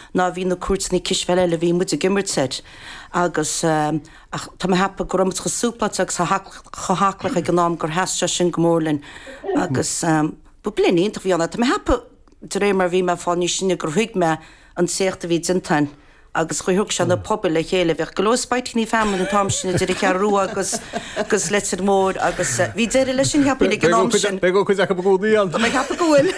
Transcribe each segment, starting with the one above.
ná bhí na cuairtní cisfeile le bhí muid a gimmert agus tá hepa go ram go súplaach sa chohaclach ag gnám gur heiste sin gomórlinn agus bu bliníon bhí anna tá hepa de ré mar bhí me fáinní sinna gur thuig me an séachta bhí dintain. agus chuthg se na pobl le chéile bheith golóspáitiní femin an tamsinna idir cearú agus letir mór agus bhí déir lei sin heappa ag gnám sin. Be go chuid acha bgódaíal. Tá heappa gohfuil.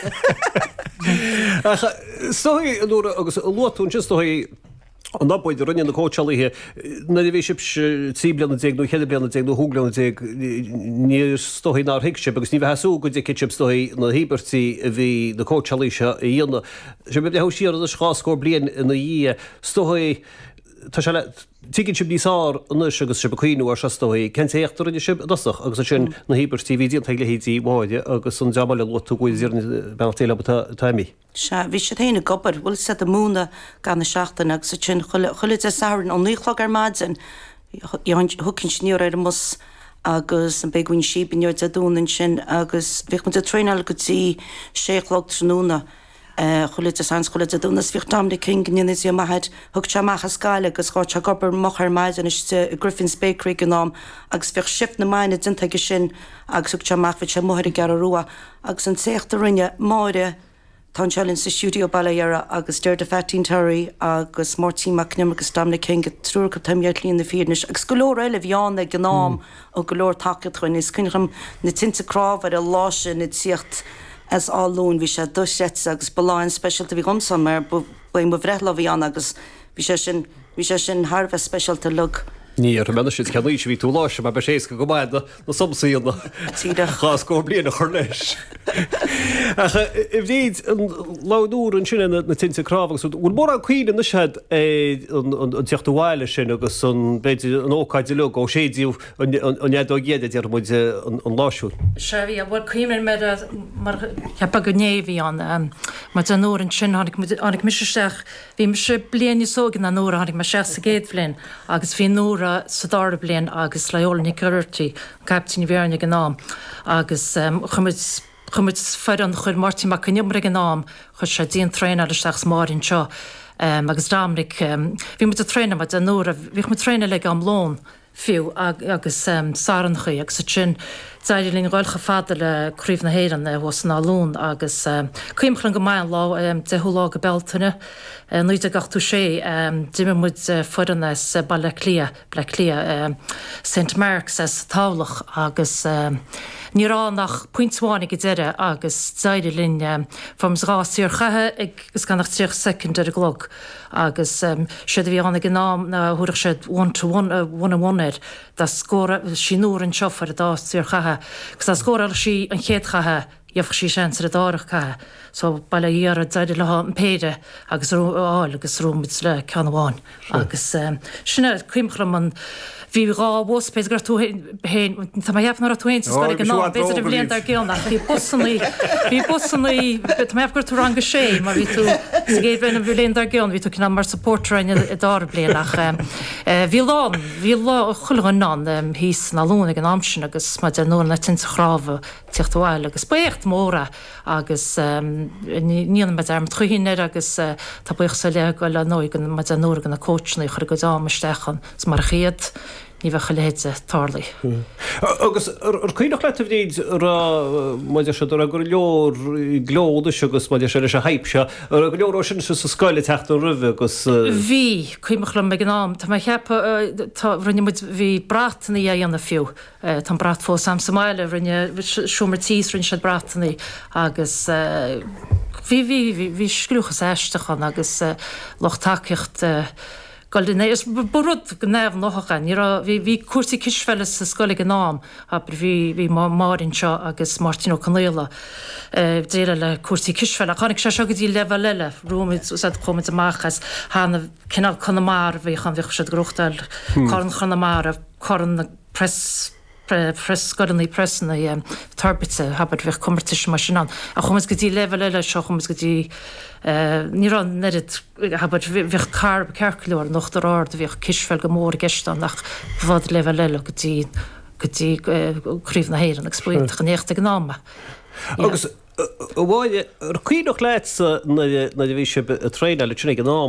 Stoí agus luún just stoí an napóid rinne na cósealaithe na bhí tí blianana déag nó cheile blianana déag nó thuúglaanna déag ní stoí ná hiicse, agus ní bheith heasú go dtí kitse stoí na híbertí a bhí na cósealaithe i dhéanana. Se be le siar a scáscór blian na dhí stoí tá se tícinn sib níosár anus agus sib chuoinú ar setóí cen éachtar idir sib dasach agus sin na híbertí vídíon teile hítí máide agus an deáile luú goíir bentéile taimí. Se bhí sé héanana gobar bhfuil se a múna gan na seachtain agus sin chuile a saorann an níchlog ar maidin thucinn sníor ar mus agus an beaghain síbinneir a dúnan sin agus bhíh mu a tréáil gotí séchlog tróna chuile a san chuile a dúnas bhíh tamna cinníana í maiid thug teach a scáile agus gáte gobar mochar maidin is Griffins Bakery gnám agus bhíh sib na maine dintaige sin agus thug teach bhí sé muir gar ruá agus an séachta rinne máire tá selinn sa stúdio bailile agus deir de fetíntairí agus mórtí macnim agus damna cin go trúr go taimheart líon na fínis agus go leor eile bheánna gnám ó go leor takead chuin is cinnecham na tintaráh ar a láise na tíocht as álún bhí sé dusét agus baláin specialta bhí gomsam mar bu mo bhrethla bhíán agus bhí sé sin Harbh specialta lug. Ní ar mena si ceí ví tú láise me be sééis go gomáidna na somsaíonna cháscór bliana chur leis. I bhríd an láúr an sinna na tinta cráhagus bhfuil mór an chuoine na sead an teochtahhaile sin agus an beidir an óáide le ó sédíú an iad géad ar muid an láisiú. Se bhí a bhfuil chuimir mar cheappa go néhí an mar an nóir an sin annig misteach bhí me se blianaí sógan an nóra annig mar 6 géad flin agus bhí nóra sa dára blian agus leolaní chuirtí captain bhéarna gnám agus chumid fear an chuir Martí Macnimra gnám chu sé díon trein eisteach márin seo agus dámric bhí mu a treine me an nóra bhíh mu treine le am lón fiú agus sáranchaí agus sa sin Daidirlín gáilcha fada le críomh na héan was ná lún agus cuimchlan go maian lá de thulá go beltainine nuid a gachtú sé duime muid furanna ball le clia St Mark's as tálach agus ní rá nach pointháinnig go deire agus Daidirlín fams rásíor chathe agus gan nach 3 second ar a glog agus siad bhí anna gnám na thuach siad one-on-one tá scóra sinúr an seofar a dásíor chathe gus tá scóra sí an chéad chathe Jafch sí sé ar a dárach chathe so bailile dhéar a daidir le an péide agus áil agus rúmid le ceanháin agus sinna cuimchram an bhí rá bhspéid gur tú héin tá heapnar a túin ná beidir a bblion ar geannach bhí busannaí meapgur tú ranga sé mar bhí tú géad bhéna bhléon ar geann bhí tú cinna mar supportrein i dá blianach bhí lá chulagan ná híos na lúna an amsin agus ma de nó na tinta chráfa tíochtáil agus buocht móra agus níana me arm chuhíine agus tá buoch sa le go le nó gan ma an nógan na cóitna chu go dámastechan s mar chiad ní bheitcha lehéide tálaí. Agus ar chuoinech le bhríd maidir se a gur leor glódas agus maidir se leis a haipse ar go leor sin sa scoile techt an rih agus Bhí chuimechlam me gnám Tá cheappa rinne mu bhí bratainna dhéanana fiú Tá brat fó sam Somáile rinne siúmartíos rinn se bratainna agus hí scrúchas éistechan agus loch takeocht Goldinéis burrod gnéamh nachchan hí cuasí kisfeile sa scoile gnám a bhí márin seo agus Martin O'Connell déile le cuasí kisfeile chanig se go dtí le leile rúmid chumid amachchas hána cinál Conamara bhí chan bhíh se grochtail Corn Conamara Corn scodannaí presna tarbite habad bhíh commertis mar sin an a chumas go dtí le leile seo chumas go dtí ní an nerid habad bhíh carb ceircleúir nach rád bhíh kisfeil go mór geistan nach bhd le leile go dtí críomh na héan ag spúint go néachta gnáma. Agus bháile ar chuoinech leit na bhí se a tréile le tuna gnám